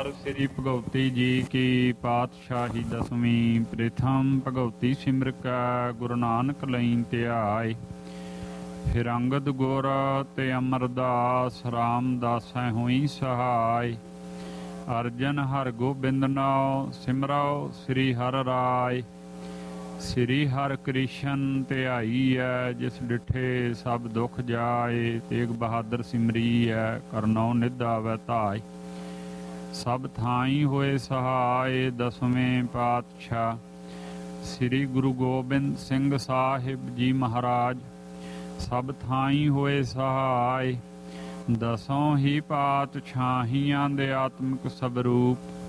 ਓਂਕਾਰ ਸ੍ਰੀ ਭਗਉਤੀ ਜੀ ਕੀ ਪਾਤਸ਼ਾਹੀ ਦਸਵੀਂ। ਪ੍ਰਥਮ ਭਗਉਤੀ ਸਿਮਰ ਕੈ ਗੁਰੂ ਨਾਨਕ ਲਈ ਧਿਆਏ। ਫਿਰ ਅੰਗਦ ਗੁਰ ਤੇ ਅਮਰਦਾਸ ਰਾਮਦਾਸੈ ਹੋਈ ਸਹਾਇ। ਅਰਜਨ ਹਰ ਗੋਬਿੰਦ ਨਾਉ ਸਿਮਰਉ ਸ੍ਰੀ ਹਰਿ ਰਾਇ। ਸ੍ਰੀ ਹਰਿ ਕ੍ਰਿਸ਼ਨ ਧਿਆਈਐ ਜਿਸ ਡਿਠੇ ਸਭ ਦੁਖ ਜਾਏ। ਤੇਗ ਬਹਾਦਰ ਸਿਮਰੀਐ ਕਰਨਉ ਨਿਧ ਆਵੈ ਧਾਇ। ਸਭ ਥਾਈ ਹੋਏ ਸਹਾਇ ਦਸਵੇਂ ਪਾਤਸ਼ਾਹ ਸ੍ਰੀ ਗੁਰੂ ਗੋਬਿੰਦ ਸਿੰਘ ਸਾਹਿਬ ਜੀ ਮਹਾਰਾਜ। ਸਭ ਥਾਈ ਹੋਏ ਸਹਾਇ ਦਸੋਂ ਹੀ ਪਾਤਸ਼ਾਹੀਆਂ ਦੇ ਆਤਮਿਕ ਸਵਰੂਪ।